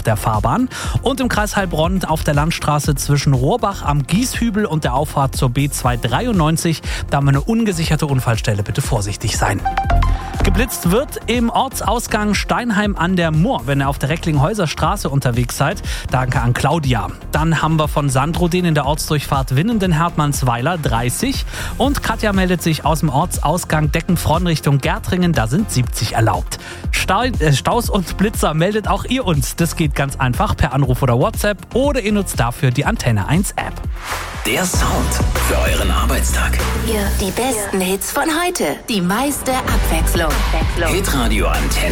der Fahrbahn. Und im Kreis Heilbronn auf der Landstraße zwischen Rohrbach am Gieshübel und der Auffahrt zur B293. Da haben wir eine ungesicherte Unfallstelle. Bitte vorsichtig sein. Geblitzt wird im Ortsausgang Steinheim an der Mur, wenn ihr auf der Recklinghäuser Straße unterwegs seid. Danke an Claudia. Dann haben wir von Sandro-Den in der Ortsdurchfahrt Winnenden-Hertmannsweiler 30. Und Katja meldet sich aus dem Ortsausgang Deckenfronn Richtung Gärtringen. Da sind 70 erlaubt. Staus und Blitzer meldet auch ihr uns. Das geht ganz einfach per Anruf oder WhatsApp oder ihr nutzt dafür die Antenne 1 App. Der Sound für euren Arbeitstag. Hier die besten Hits von heute. Die meiste Abwechslung. Hitradio Antenne.